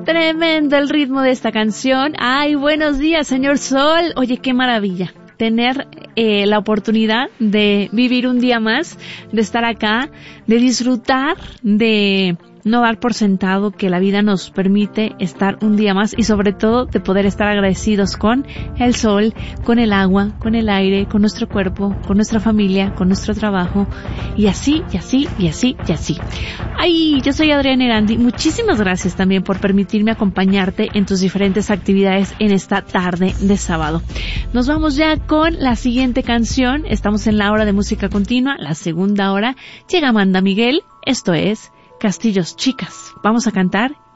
Tremendo el ritmo de esta canción. Ay, buenos días, señor Sol. Oye, qué maravilla tener la oportunidad de vivir un día más, de estar acá, de disfrutar, de no dar por sentado que la vida nos permite estar un día más y sobre todo de poder estar agradecidos con el sol, con el agua, con el aire, con nuestro cuerpo, con nuestra familia, con nuestro trabajo y así, y así, y así, y así. Ay, yo soy Adriana Erandi. Muchísimas gracias también por permitirme acompañarte en tus diferentes actividades en esta tarde de sábado. Nos vamos ya con la siguiente canción. Estamos en la hora de música continua, la segunda hora. Llega Amanda Miguel. Esto es Castillos Chicas. Vamos a cantar